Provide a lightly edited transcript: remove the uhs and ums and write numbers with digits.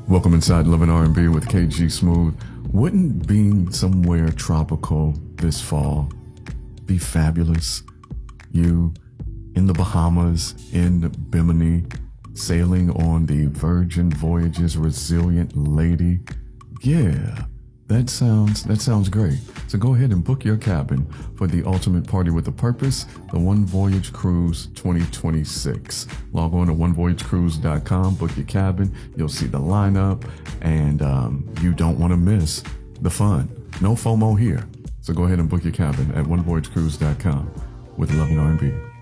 Welcome inside Love and R&B with KG Smooth. Wouldn't being somewhere tropical this fall be fabulous? You in the Bahamas, in Bimini, sailing on the Virgin Voyages Resilient Lady. Yeah, that sounds great. So go ahead and book your cabin for the ultimate party with a purpose, the One Voyage Cruise 2026. Log on to onevoyagecruise.com, book your cabin. You'll see the lineup, and you don't want to miss the fun. No FOMO here. So go ahead and book your cabin at onevoyagecruise.com with Love and R&B.